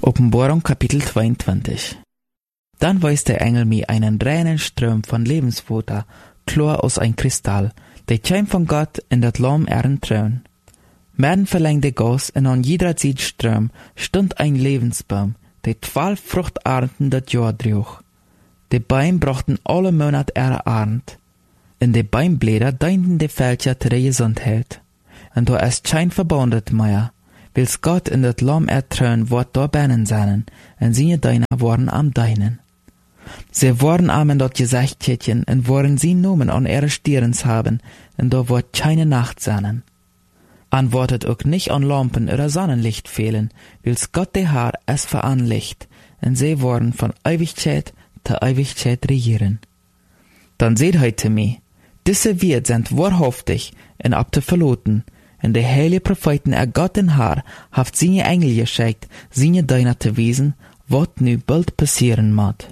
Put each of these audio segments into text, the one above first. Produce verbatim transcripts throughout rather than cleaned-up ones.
Offenbarung Kapitel zweiundzwanzig. Dann weist der Engel mir einen reinen Strom von Lebenswasser, klar aus ein Kristall, der käme von Gott in das Lamm ihren Thron. Mitten verlängte Gas und an jeder Seite Strom stund ein Lebensbaum, der zwölf Fruchtarten das Jahr trug. Die Bäume brachten alle Monate ihre Arnd. In die Bäumblätter dienten die Fälscher zu der Gesundheit. Und da ist kein Verbundet mehr, wils Gott in das Lamm ertrön wort da binnen seinen, und seine Deiner waren am Deinen. Sie waren am in dat Gesichtchen, und waren sie Nomen an ihre Stirns haben, und da wort keine Nacht seinen. Antwortet auch nicht an Lampen oder Sonnenlicht fehlen, wils Gott der Herr es veranlicht, und sie waren von Ewigkeit zu Ewigkeit regieren. Dann seht heute mir, diese Wert sind wahrhaftig und ab zu verloten, und der heilige Propheten er Gott den Herr haft seine Engel geschickt, seine Diener zu wiesen, wat nu bald passieren mag.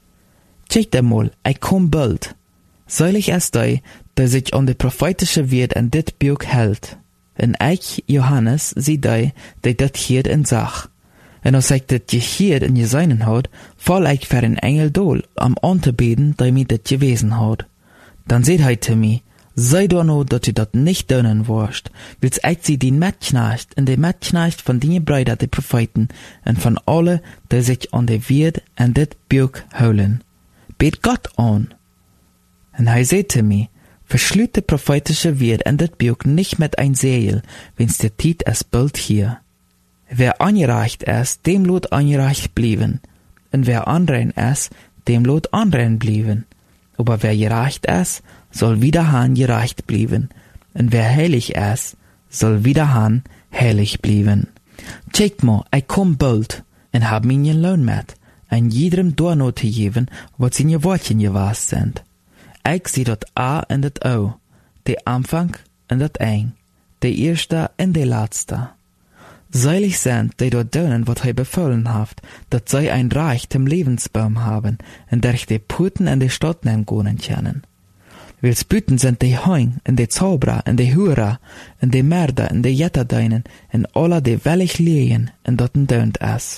Check einmal, ich komm bald. Seilig ist der, der sich an die prophetische Wert in dit Buch hält. Und ich, Johannes, sie der, der dat hier in sag. Und als ich dat hier in gesehen hat, fall ich für ein Engel dool, am anzubeten, der mir dat gewesen hat. Dann seht heute mir, sei doch nur, dass du dat nicht dönen wirst, wils ich sie die Mitknecht und die Mitknecht von den Brüdern der Propheten und von alle, die sich an die Wert und dit Buch holen. Bet Gott an. Und er sagte mir, verschlüt die prophetische Wert und dit Buch nicht mit ein Segel, wenn's der Tiet es bald hier. Wer angereicht ist, dem lot angereicht blieben, und wer anrein ist, dem lot anrein blieben. Aber wer gereicht ist, soll wiederhan gereicht blieben, und wer heilig ist, soll wiederhan heilig blieben. Checkt mal, ich komm bald, und hab mir den Lohn mit, und jedem Dorno zu geben, wat seine Wortchen gewast sind. Ich seh dat A und dat O, der Anfang und dat Eng, der Erste und der Letzte. Seilig sind, die dort dönen, wat er befohlen haft, dat sei ein Reich zum Lebensbaum haben, und durch die Puten in die Stadt nehmen können können. Wils Büten sind die Heung, und die Zauberer, und die Hurer, und die Mörder, und die Jetterdeinen, und alle, die wellig lehen, und dorten dönt es.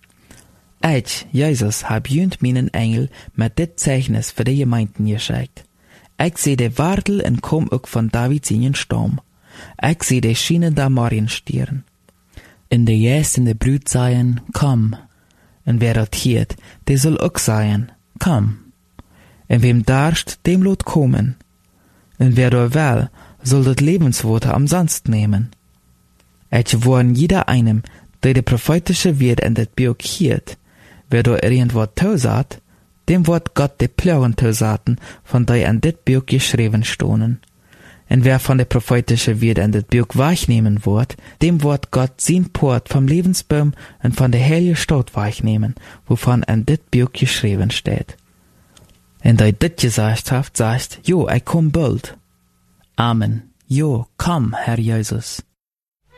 Ich, Jesus, hab jünt meinen Engel mit dit Zeichnis für die Gemeinden geschickt. Ich seh die Wartel und komm auch von Davids in Stamm. Ich seh die Schienen der Marienstirn. In der Jäst in der Brüt seien, komm. Und wer dat hiert, der soll auch seien, komm. Und wem darst, dem lot kommen. Und wer da will, soll dat Lebenswasser am Sonst nehmen. Ich warn jeder einem, der die prophetische Wert in dat Buch hiert. Wer da irgendwo tausat, dem wird Gott die Plauen tausaten, von der in dit Buch geschrieben stonen. Und wer von der prophetische Wert in dit Buch weichnehmen wird, dem wird Gott sein Port vom Lebensbaum und von der heiligen Stadt weichnehmen, wovon in dit Buch geschrieben steht. Und da dit gesagt haft, sagt, jo, ich komm bald. Amen. Jo, komm, Herr Jesus.